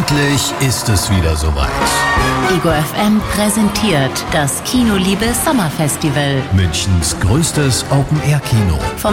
Endlich ist es wieder soweit. Ego FM präsentiert das Kinoliebe Sommerfestival. Münchens größtes Open-Air-Kino.